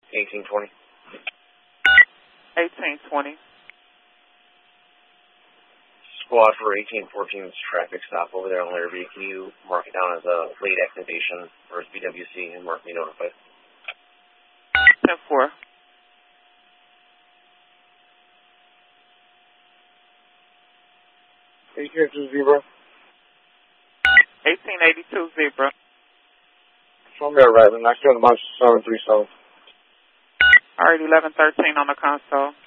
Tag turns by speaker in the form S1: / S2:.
S1: 1820.
S2: 1820.
S1: Squad for 1814's traffic stop over there on Larrabee. Can you mark it down as a late activation or as BWC and mark me notified?
S2: 10-4.
S3: Zebra.
S2: 1882 Zebra.
S3: Show me arriving. Next to the bunch 737.
S2: Alright, 1113 on the console.